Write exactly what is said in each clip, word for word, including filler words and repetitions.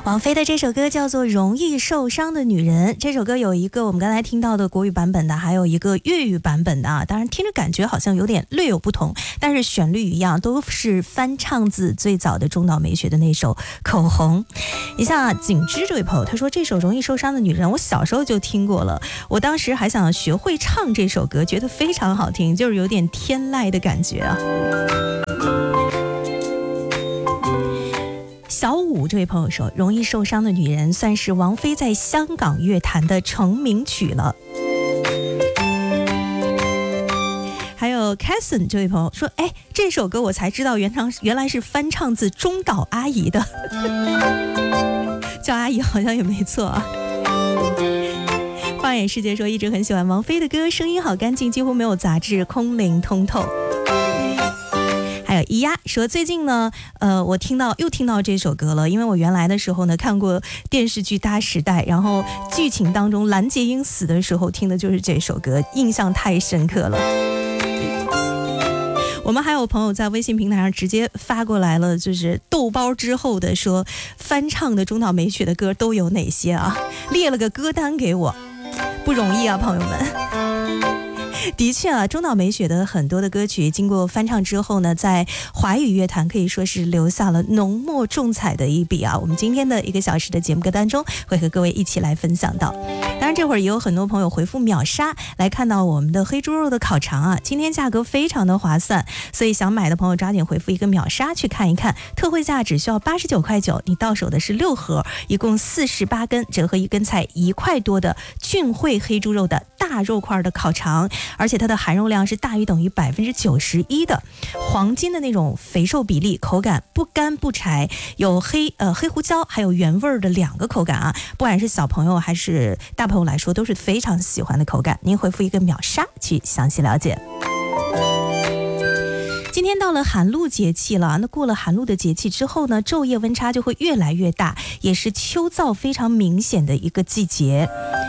王菲的这首歌叫做《容易受伤的女人》，这首歌有一个我们刚才听到的国语版本的，还有一个粤语版本的啊。当然听着感觉好像有点略有不同，但是旋律一样，都是翻唱自最早的中岛美雪的那首《口红》。你像啊，景之这位朋友，他说这首《容易受伤的女人》，我小时候就听过了，我当时还想学会唱这首歌，觉得非常好听，就是有点天籁的感觉啊。小五这位朋友说，容易受伤的女人算是王菲在香港乐坛的成名曲了。还有 Casson 这位朋友说，哎，这首歌我才知道原唱原来是翻唱自中岛阿姨的叫阿姨好像也没错啊。放眼世界说，一直很喜欢王菲的歌，声音好干净，几乎没有杂质，空灵通透。还有伊丫说，最近呢，呃，我听到又听到这首歌了，因为我原来的时候呢看过电视剧《大时代》，然后剧情当中蓝洁瑛死的时候听的就是这首歌，印象太深刻了。我们还有朋友在微信平台上直接发过来了，就是豆包之后的说翻唱的中岛美雪的歌都有哪些啊，列了个歌单给我，不容易啊，朋友们。的确啊，中岛美雪的很多的歌曲经过翻唱之后呢，在华语乐坛可以说是留下了浓墨重彩的一笔啊。我们今天的一个小时的节目歌单中会和各位一起来分享到。当然这会儿也有很多朋友回复秒杀来看到我们的黑猪肉的烤肠啊，今天价格非常的划算，所以想买的朋友抓紧回复一个秒杀去看一看，特惠价只需要八十九块九，你到手的是六盒，一共四十八根，折合一根才一块多的俊汇黑猪肉的大肉块的烤肠，而且它的含肉量是大于等于百分之九十一的，黄金的那种肥瘦比例，口感不干不柴，有黑呃黑胡椒还有原味的两个口感啊，不管是小朋友还是大朋友来说都是非常喜欢的口感。您回复一个秒杀去详细了解。今天到了寒露节气了，那过了寒露的节气之后呢，昼夜温差就会越来越大，也是秋燥非常明显的一个季节。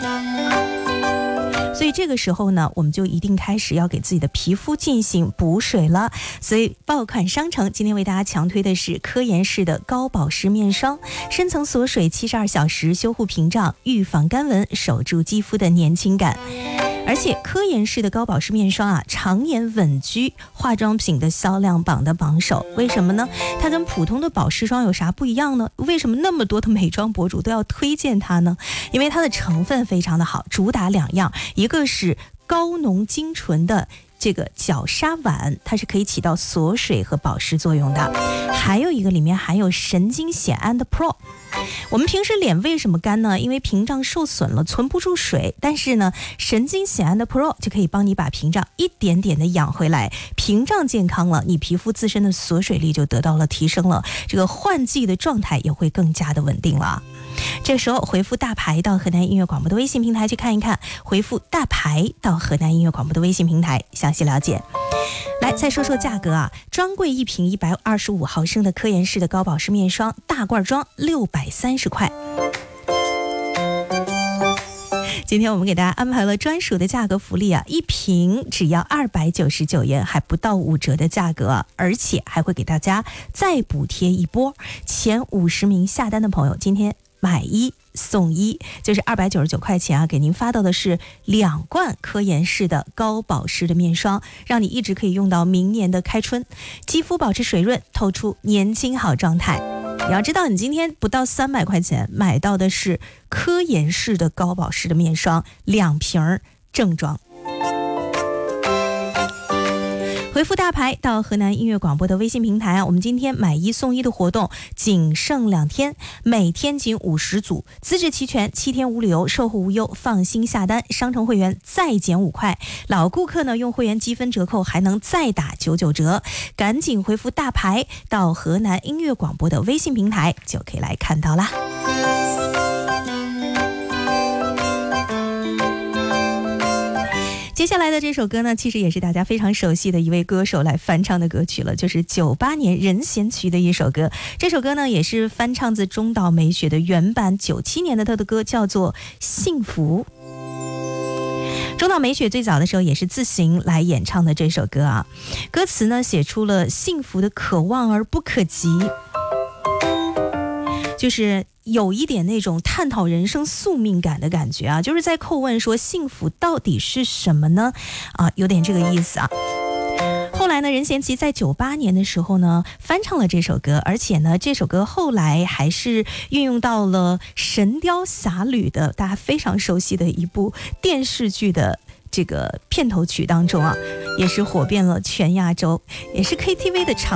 所以这个时候呢，我们就一定开始要给自己的皮肤进行补水了。所以爆款商城今天为大家强推的是科颜氏的高保湿面霜，深层锁水七十二小时，修护屏障，预防干纹，守住肌肤的年轻感。而且科颜氏的高保湿面霜啊，常年稳居化妆品的销量榜的榜首。为什么呢？它跟普通的保湿霜有啥不一样呢？为什么那么多的美妆博主都要推荐它呢？因为它的成分非常的好，主打两样，一个是高浓精纯的这个角鲨烷，它是可以起到锁水和保湿作用的，还有一个里面含有神经酰胺的 Pro。 我们平时脸为什么干呢？因为屏障受损了，存不住水，但是呢神经酰胺的 Pro 就可以帮你把屏障一点点的养回来，屏障健康了，你皮肤自身的锁水力就得到了提升了，这个换季的状态也会更加的稳定了。这时候回复大牌到河南音乐广播的微信平台去看一看，回复大牌到河南音乐广播的微信平台详细了解。来再说说价格啊，专柜一瓶一百二十五毫升的科颜氏的高保湿面霜大罐装六百三十块。今天我们给大家安排了专属的价格福利啊，一瓶只要二百九十九元，还不到五折的价格，而且还会给大家再补贴一波，前五十名下单的朋友今天买一送一，就是二百九十九块钱啊，给您发到的是两罐科颜氏的高保湿的面霜，让你一直可以用到明年的开春，肌肤保持水润，透出年轻好状态。你要知道，你今天不到三百块钱买到的是科颜氏的高保湿的面霜，两瓶正装。回复大牌到河南音乐广播的微信平台啊，我们今天买一送一的活动仅剩两天，每天仅五十组，资质齐全，七天无理由，售后无忧，放心下单。商城会员再减五块，老顾客呢用会员积分折扣还能再打九九折，赶紧回复大牌到河南音乐广播的微信平台就可以来看到啦。接下来的这首歌呢，其实也是大家非常熟悉的一位歌手来翻唱的歌曲了，就是九八年任贤齐的一首歌。这首歌呢也是翻唱自中岛美雪的原版，九七年的她的歌叫做《幸福》。中岛美雪最早的时候也是自行来演唱的这首歌啊，歌词呢写出了幸福的可望而不可及。 就是有一点那种探讨人生宿命感的感觉啊，就是在叩问说幸福到底是什么呢？啊，有点这个意思啊。后来呢，任贤齐在九八年的时候呢翻唱了这首歌，而且呢这首歌后来还是运用到了《神雕侠侣》的大家非常熟悉的一部电视剧的这个片头曲当中啊，也是火遍了全亚洲，也是 K T V 的场